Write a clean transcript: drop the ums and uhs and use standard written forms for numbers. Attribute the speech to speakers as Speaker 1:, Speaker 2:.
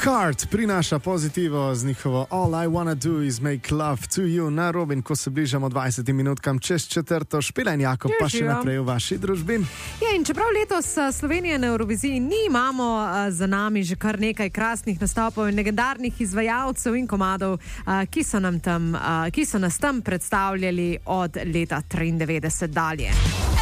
Speaker 1: Heart prinaša pozitivo z njihovo All I Wanna Do Is Make Love To You na Robin, ko se bližamo 20 minutkam čez četrto. Špela in Jakob pa še naprej v vaši družbi.
Speaker 2: Ja, in čeprav letos Slovenije na Euroviziji ni, imamo za nami že kar nekaj krasnih nastopov in legendarnih izvajalcev in komadov, ki so nas tam predstavljali od leta 93 dalje.